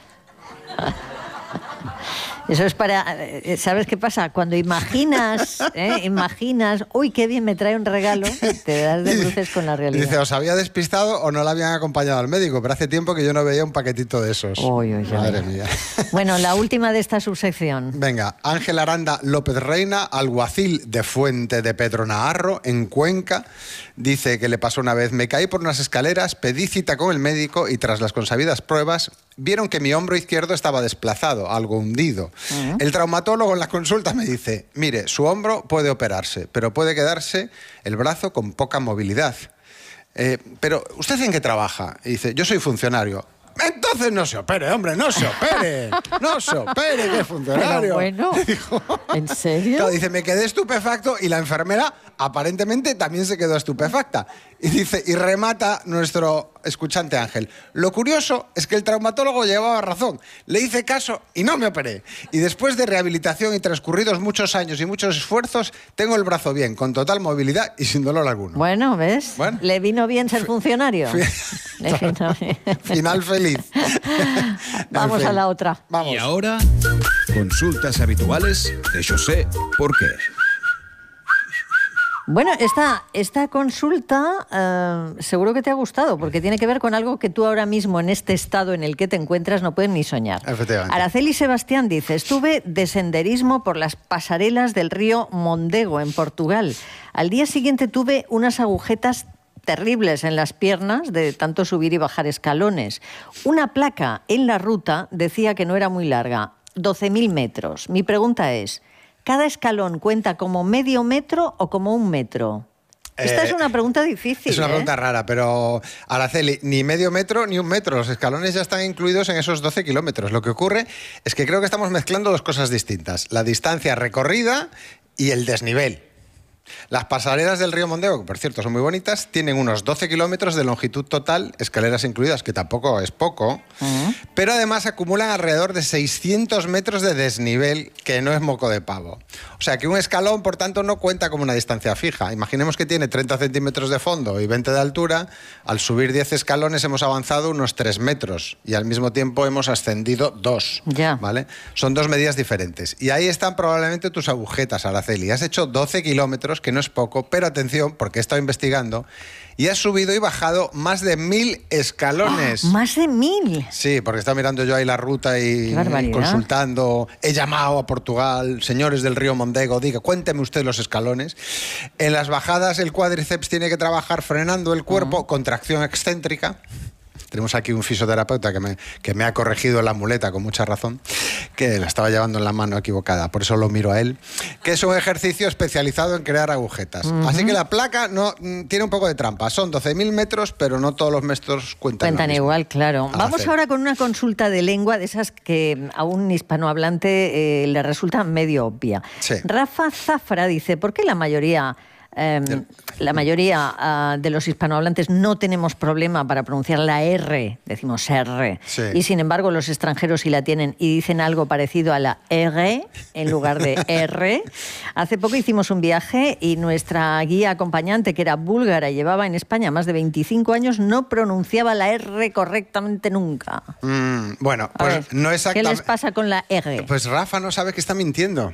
S13: Eso es para... ¿Sabes qué pasa? Cuando imaginas, uy, qué bien me trae un regalo, te das de bruces con la realidad.
S21: Dice, os había despistado o no la habían acompañado al médico, pero hace tiempo que yo no veía un paquetito de esos. Madre mía.
S13: Bueno, la última de esta subsección.
S21: Venga, Ángel Aranda López Reina, alguacil de Fuente de Pedro Naharro, en Cuenca, dice que le pasó una vez, me caí por unas escaleras, pedí cita con el médico y tras las consabidas pruebas vieron que mi hombro izquierdo estaba desplazado, algo hundido. El traumatólogo en la consulta me dice, mire, su hombro puede operarse, pero puede quedarse el brazo con poca movilidad. Pero, ¿usted en qué trabaja? Y dice, yo soy funcionario. Entonces no se opere, hombre, no se opere. No se opere, que es funcionario.
S13: Pero bueno,
S21: dijo,
S13: ¿en serio?
S21: Claro, dice, me quedé estupefacto y la enfermera aparentemente también se quedó estupefacta. Y dice, y remata nuestro escuchante Ángel, lo curioso es que el traumatólogo llevaba razón. Le hice caso y no me operé. Y después de rehabilitación y transcurridos muchos años y muchos esfuerzos, tengo el brazo bien, con total movilidad y sin dolor alguno.
S13: Bueno, ¿ves?
S21: Bueno.
S13: ¿Le vino bien ser funcionario? Le vino bien.
S21: Final feliz.
S13: Vamos a la otra.
S21: Vamos.
S3: Y ahora, consultas habituales de José Porqué.
S13: Bueno, esta consulta seguro que te ha gustado, porque tiene que ver con algo que tú ahora mismo, en este estado en el que te encuentras, no puedes ni soñar.
S21: Efectivamente.
S13: Araceli Sebastián dice: estuve de senderismo por las pasarelas del río Mondego, en Portugal. Al día siguiente tuve unas agujetas terribles en las piernas de tanto subir y bajar escalones. Una placa en la ruta decía que no era muy larga, 12.000 metros. Mi pregunta es: ¿cada escalón cuenta como medio metro o como 1 metro? Esta es una pregunta difícil.
S21: Es una pregunta rara, pero Araceli, ni medio metro ni 1 metro. Los escalones ya están incluidos en esos 12 kilómetros. Lo que ocurre es que creo que estamos mezclando dos cosas distintas: la distancia recorrida y el desnivel. Las pasarelas del río Mondego, que por cierto son muy bonitas, tienen unos 12 kilómetros de longitud total, escaleras incluidas, que tampoco es poco, pero además acumulan alrededor de 600 metros de desnivel, que no es moco de pavo. O sea que un escalón, por tanto, no cuenta como una distancia fija. Imaginemos que tiene 30 centímetros de fondo y 20 de altura. Al subir 10 escalones hemos avanzado unos 3 metros y al mismo tiempo hemos ascendido 2.
S13: Ya.
S21: ¿Vale? Son dos medidas diferentes. Y ahí están probablemente tus agujetas, Araceli. Has hecho 12 kilómetros, que no es poco, pero atención, porque he estado investigando y has subido y bajado más de 1.000 escalones.
S13: ¿Más de 1.000?
S21: Sí, porque estaba mirando yo ahí la ruta y consultando. He llamado a Portugal, señores del río Mondego, diga, cuénteme usted los escalones. En las bajadas el cuádriceps tiene que trabajar frenando el cuerpo, contracción excéntrica. Tenemos aquí un fisioterapeuta que me ha corregido la muleta con mucha razón, que la estaba llevando en la mano equivocada, por eso lo miro a él, que es un ejercicio especializado en crear agujetas. Así que la placa no tiene un poco de trampa. Son 12.000 metros, pero no todos los metros cuentan
S13: igual, claro. Vamos
S21: hacer.
S13: ahora con una consulta de lengua de esas que a un hispanohablante le resulta medio obvia.
S21: Sí.
S13: Rafa Zafra dice: ¿por qué la mayoría de los hispanohablantes no tenemos problema para pronunciar la R, decimos R,
S21: Sí.
S13: y sin embargo los extranjeros sí la tienen y dicen algo parecido a la R en lugar de R? Hace poco hicimos un viaje y nuestra guía acompañante, que era búlgara y llevaba en España más de 25 años, no pronunciaba la R correctamente nunca.
S21: Bueno,
S13: A ver,
S21: pues no
S13: ¿qué
S21: exactamente.
S13: les pasa con la R?
S21: Pues Rafa no sabe que está mintiendo.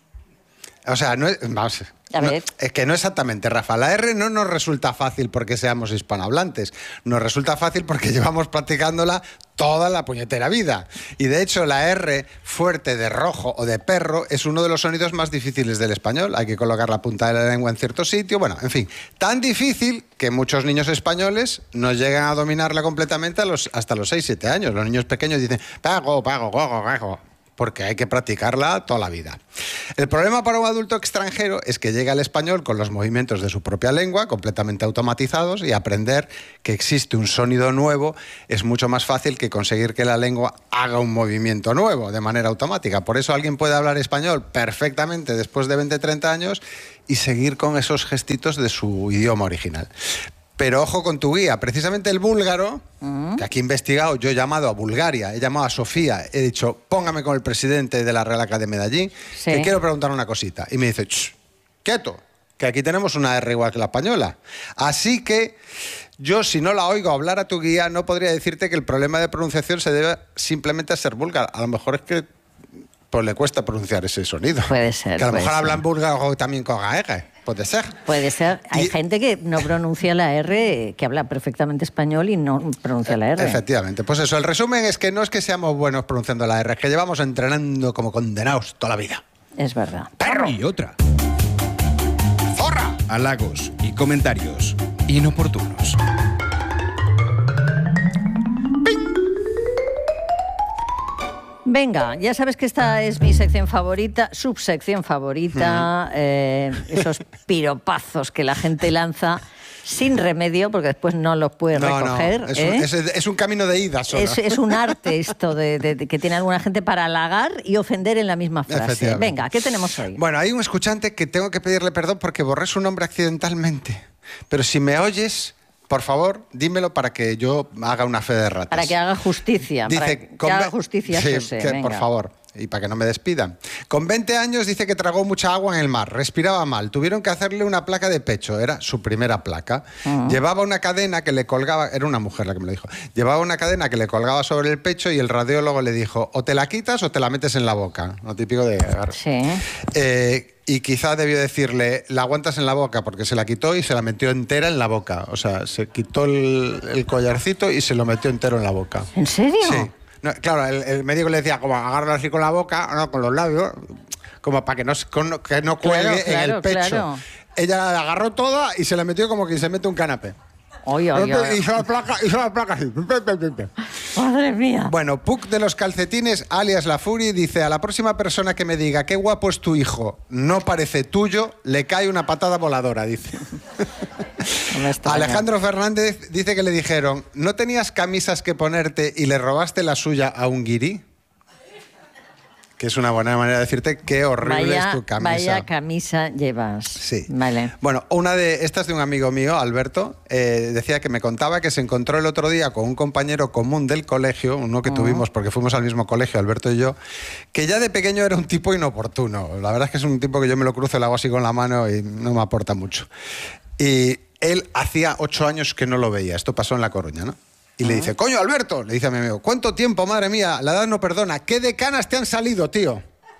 S21: O sea, no es, vamos,
S13: A ver.
S21: es que no exactamente, Rafa. La R no nos resulta fácil porque seamos hispanohablantes. Nos resulta fácil porque llevamos practicándola toda la puñetera vida. Y de hecho, la R fuerte de rojo o de perro es uno de los sonidos más difíciles del español. Hay que colocar la punta de la lengua en cierto sitio. Bueno, en fin, tan difícil que muchos niños españoles no llegan a dominarla completamente hasta los 6-7 años. Los niños pequeños dicen pago, porque hay que practicarla toda la vida. El problema para un adulto extranjero es que llega al español con los movimientos de su propia lengua, completamente automatizados, y aprender que existe un sonido nuevo es mucho más fácil que conseguir que la lengua haga un movimiento nuevo de manera automática. Por eso alguien puede hablar español perfectamente después de 20-30 años y seguir con esos gestitos de su idioma original. Pero ojo con tu guía, precisamente el búlgaro, que aquí he investigado, yo he llamado a Bulgaria, he llamado a Sofía, he dicho, póngame con el presidente de la Real Academia de allí, que quiero preguntar una cosita. Y me dice, quieto, que aquí tenemos una R igual que la española. Así que yo, si no la oigo hablar a tu guía, no podría decirte que el problema de pronunciación se debe simplemente a ser búlgara. A lo mejor es que pues le cuesta pronunciar ese sonido.
S13: Puede ser.
S21: Que a lo mejor hablan búlgaro también con R. Puede ser.
S13: Puede ser. Hay gente que no pronuncia la R, que habla perfectamente español y no pronuncia la R.
S21: Efectivamente. Pues eso, el resumen es que no es que seamos buenos pronunciando la R, es que llevamos entrenando como condenados toda la vida.
S13: Es verdad.
S21: ¡Perro!
S3: Y otra.
S21: ¡Zorra!
S3: Halagos y comentarios inoportunos.
S13: Venga, ya sabes que esta es mi sección favorita, subsección favorita, esos piropazos que la gente lanza sin remedio, porque después no los puede recoger.
S21: No, es un camino de ida solo.
S13: Es un arte esto de que tiene alguna gente para halagar y ofender en la misma frase. Venga, ¿qué tenemos hoy?
S21: Bueno, hay un escuchante que tengo que pedirle perdón porque borré su nombre accidentalmente. Pero si me oyes, Por favor, dímelo para que yo haga una fe de ratas.
S13: Para que haga justicia.
S21: Dice,
S13: para que haga justicia,
S21: sí,
S13: José,
S21: que, por
S13: venga.
S21: favor. Y para que no me despidan. Con 20 años dice que tragó mucha agua en el mar, respiraba mal, tuvieron que hacerle una placa de pecho, era su primera placa. Llevaba una cadena que le colgaba, era una mujer la que me lo dijo, llevaba una cadena que le colgaba sobre el pecho y el radiólogo le dijo, o te la quitas o te la metes en la boca. Lo típico de...
S13: Sí.
S21: Y quizá debió decirle, la aguantas en la boca, porque se la quitó y se la metió entera en la boca. O sea, se quitó el collarcito y se lo metió entero en la boca.
S13: ¿En serio?
S21: Sí. No, claro, el médico le decía, como agárralo así con la boca, no, con los labios, como para que no cuelgue en el pecho.
S13: Claro.
S21: Ella la agarró toda y se la metió como quien se mete un canapé.
S13: Oye, oye.
S21: Hizo la placa así.
S13: Madre mía.
S21: Bueno, Puck de los calcetines, alias La Fury, dice, a la próxima persona que me diga qué guapo es tu hijo, no parece tuyo, le cae una patada voladora, dice. Alejandro Fernández dice que le dijeron, ¿no tenías camisas que ponerte y le robaste la suya a un guirí? Que es una buena manera de decirte qué horrible es tu camisa.
S13: Vaya camisa llevas.
S21: Sí.
S13: Vale.
S21: Bueno, esta es de un amigo mío, Alberto, decía que me contaba que se encontró el otro día con un compañero común del colegio, uno que tuvimos porque fuimos al mismo colegio, Alberto y yo, que ya de pequeño era un tipo inoportuno. La verdad es que es un tipo que yo me lo cruzo, le hago así con la mano y no me aporta mucho. Y él hacía 8 años que no lo veía. Esto pasó en La Coruña, ¿no? Y le dice, coño, Alberto, le dice a mi amigo, ¿cuánto tiempo, madre mía? La edad no perdona. ¿Qué de canas te han salido, tío?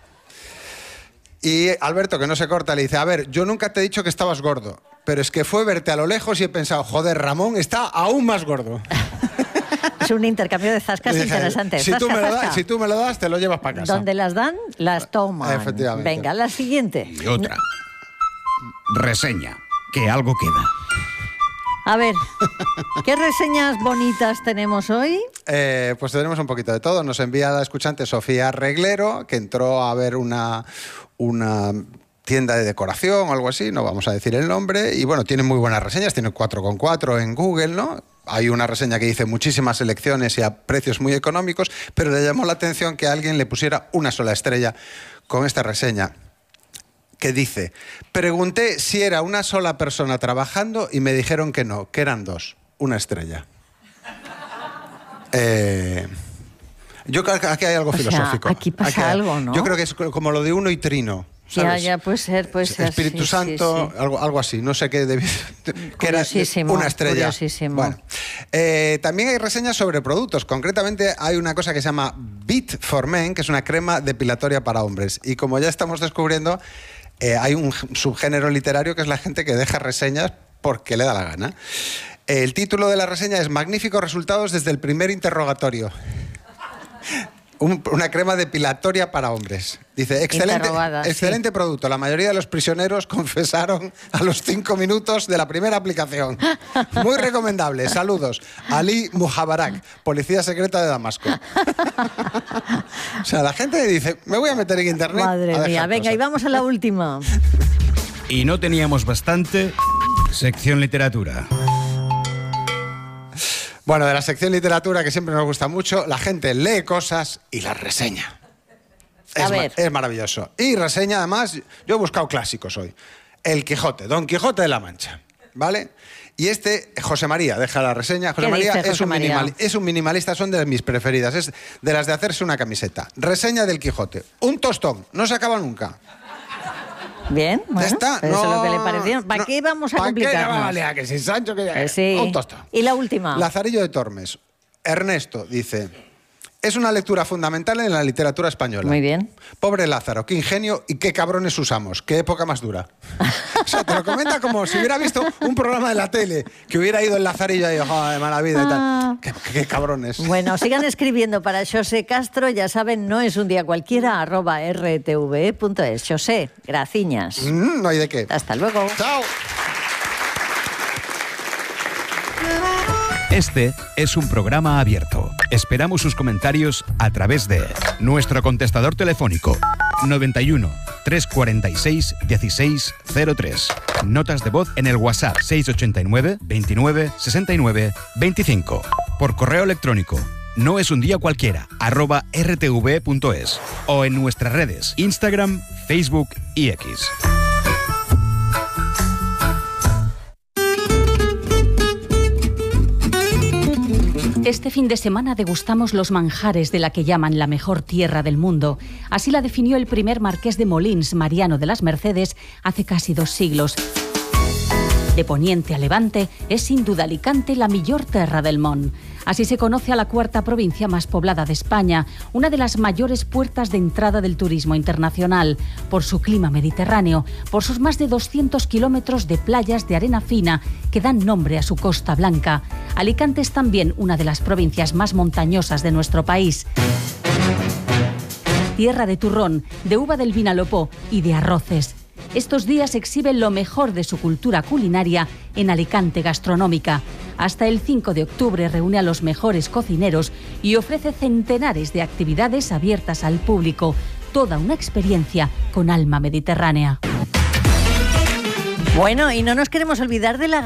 S21: Y Alberto, que no se corta, le dice, a ver, yo nunca te he dicho que estabas gordo, pero es que fue verte a lo lejos y he pensado, joder, Ramón está aún más gordo.
S13: Es un intercambio de zascas interesante.
S21: Si tú me lo das, te lo llevas para casa.
S13: Donde las dan, las toman.
S21: Efectivamente.
S13: Venga, la siguiente.
S3: Y otra. Reseña. Que algo queda.
S13: A ver, ¿qué reseñas bonitas tenemos hoy?
S21: Pues tenemos un poquito de todo. Nos envía la escuchante Sofía Reglero, que entró a ver una tienda de decoración o algo así, no vamos a decir el nombre, y bueno, tiene muy buenas reseñas, tiene 4,4 en Google, ¿no? Hay una reseña que dice muchísimas selecciones y a precios muy económicos, pero le llamó la atención que alguien le pusiera una sola estrella con esta reseña, que dice, pregunté si era una sola persona trabajando y me dijeron que no, que eran 2, una estrella. Yo creo que aquí hay algo filosófico.
S13: Aquí pasa algo, ¿no?
S21: Yo creo que es como lo de uno y trino. ¿Sabes?
S13: Ya, puede ser.
S21: Espíritu Santo, sí. Algo así. No sé qué debía... que era una estrella.
S13: Curiosísimo.
S21: Bueno. También hay reseñas sobre productos. Concretamente hay una cosa que se llama Beat for Men, que es una crema depilatoria para hombres. Y como ya estamos descubriendo, hay un subgénero literario que es la gente que deja reseñas porque le da la gana. El título de la reseña es Magníficos resultados desde el primer interrogatorio. Una crema depilatoria para hombres. Dice, excelente producto. La mayoría de los prisioneros confesaron a los 5 minutos de la primera aplicación. Muy recomendable. Saludos. Ali Muhabarak, policía secreta de Damasco. O sea, la gente dice, me voy a meter en internet.
S13: Madre mía, venga, y vamos a la última.
S3: Y no teníamos bastante. Sección literatura.
S21: Bueno, de la sección literatura, que siempre nos gusta mucho, la gente lee cosas y las reseña. Es maravilloso. Y reseña, además, yo he buscado clásicos hoy. El Quijote, Don Quijote de la Mancha, ¿vale? Y José María, deja la reseña. José María es un minimalista, son de mis preferidas, es de las de hacerse una camiseta. Reseña del Quijote. Un tostón, no se acaba nunca.
S13: Bien, bueno,
S21: ya está.
S13: Eso es lo que le pareció. ¿Para qué vamos a complicarnos?
S21: ¿Para qué? Que si Sancho, que
S13: sí.
S21: Un tostón.
S13: Y la última.
S21: Lazarillo de Tormes. Ernesto dice, es una lectura fundamental en la literatura española.
S13: Muy bien.
S21: Pobre Lázaro, qué ingenio y qué cabrones usamos. Qué época más dura. O sea, te lo comenta como si hubiera visto un programa de la tele, que hubiera ido el Lazarillo y joder, mala vida y tal. Qué cabrones.
S13: Bueno, sigan escribiendo para Xosé Castro, ya saben, no es un día cualquiera, @rtve.es. Xosé, graciñas.
S21: No hay de qué.
S13: Hasta luego.
S21: Chao.
S3: Este es un programa abierto. Esperamos sus comentarios a través de nuestro contestador telefónico 91 346 1603. Notas de voz en el WhatsApp 689 29 69 25. Por correo electrónico noesundiacualquiera @rtv.es o en nuestras redes Instagram, Facebook y X.
S4: Este fin de semana degustamos los manjares de la que llaman la mejor tierra del mundo. Así la definió el primer marqués de Molins, Mariano de las Mercedes, hace casi 2 siglos. De poniente a levante, es sin duda Alicante la millor terra del món. Así se conoce a la 4ª provincia más poblada de España, una de las mayores puertas de entrada del turismo internacional, por su clima mediterráneo, por sus más de 200 kilómetros de playas de arena fina que dan nombre a su Costa Blanca. Alicante es también una de las provincias más montañosas de nuestro país. Tierra de turrón, de uva del Vinalopó y de arroces. Estos días exhiben lo mejor de su cultura culinaria en Alicante Gastronómica. Hasta el 5 de octubre reúne a los mejores cocineros y ofrece centenares de actividades abiertas al público. Toda una experiencia con alma mediterránea.
S13: Bueno, y no nos queremos olvidar de la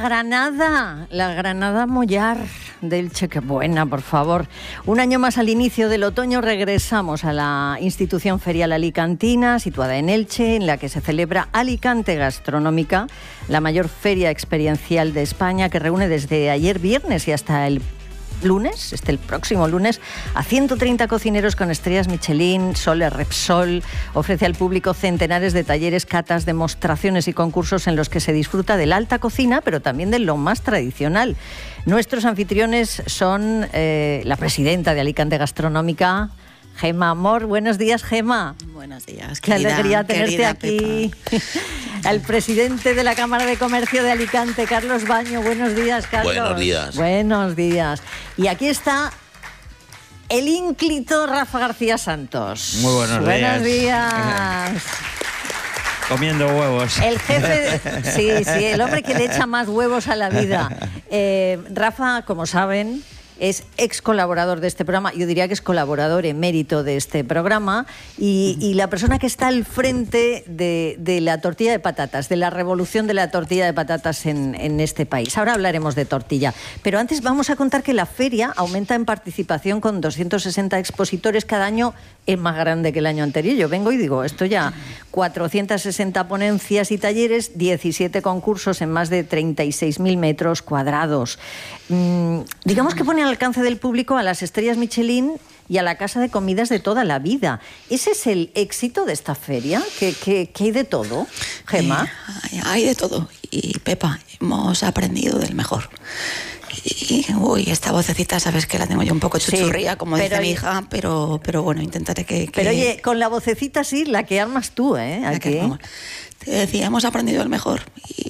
S13: Granada Mollar del Che, qué buena, por favor. Un año más al inicio del otoño regresamos a la institución ferial alicantina, situada en Elche, en la que se celebra Alicante Gastronómica, la mayor feria experiencial de España, que reúne desde ayer viernes y hasta el próximo lunes, a 130 cocineros con estrellas Michelin, Sole Repsol. Ofrece al público centenares de talleres, catas, demostraciones y concursos en los que se disfruta de la alta cocina, pero también de lo más tradicional. Nuestros anfitriones son la presidenta de Alicante Gastronómica, Gemma Amor. Buenos días, Gemma.
S22: Buenos días,
S13: qué alegría tenerte aquí. Al presidente de la Cámara de Comercio de Alicante, Carlos Baño. Buenos días, Carlos.
S23: Buenos días.
S13: Buenos días. Y aquí está el ínclito Rafa García Santos.
S24: Muy buenos días.
S13: Buenos días.
S24: Comiendo huevos.
S13: El jefe, sí, el hombre que le echa más huevos a la vida. Rafa, como saben, es ex colaborador de este programa, yo diría que es colaborador emérito de este programa y la persona que está al frente de la tortilla de patatas, de la revolución de la tortilla de patatas en este país. Ahora hablaremos de tortilla, pero antes vamos a contar que la feria aumenta en participación con 260 expositores cada año, es más grande que el año anterior. Yo vengo y digo, esto ya, 460 ponencias y talleres, 17 concursos en más de 36.000 metros cuadrados. Digamos que pone al alcance del público a las estrellas Michelin y a la casa de comidas de toda la vida. ¿Ese es el éxito de esta feria? ¿Qué hay de todo, Gemma?
S22: Hay de todo. Y Pepa, hemos aprendido del mejor. Y esta vocecita, sabes que la tengo yo un poco chuchurría, como dice mi hija, pero bueno, intentaré que...
S13: Pero oye, con la vocecita sí, la que armas tú, aquí.
S22: Te decía, hemos aprendido el mejor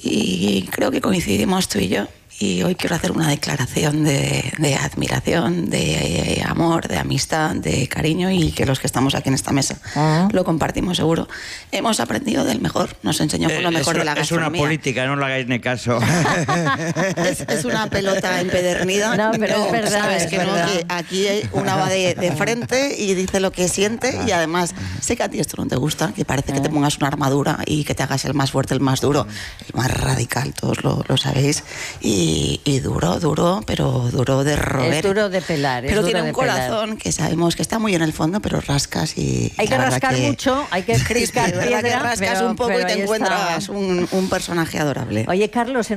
S22: y creo que coincidimos tú y yo. Y hoy quiero hacer una declaración de admiración, de amor, de amistad, de cariño, y que los que estamos aquí en esta mesa lo compartimos seguro. Hemos aprendido del mejor, nos enseñó con lo mejor de la gastronomía.
S24: Es una política, no le hagáis ni caso.
S22: Es una pelota empedernida.
S13: No, pero es verdad.
S22: Sabes
S13: es
S22: que
S13: verdad.
S22: no, que aquí una va de frente y dice lo que siente, y además sé que a ti esto no te gusta, que parece que te pongas una armadura y que te hagas el más fuerte, el más duro, el más radical, todos lo sabéis. Y duro, pero duro de roer.
S13: Es duro de pelar.
S22: Pero tiene un corazón que sabemos que está muy en el fondo, pero rascas y...
S13: Hay que rascar mucho, hay que picar piedra.
S22: Que rascas un poco y te encuentras un personaje adorable.
S13: Oye, Carlos,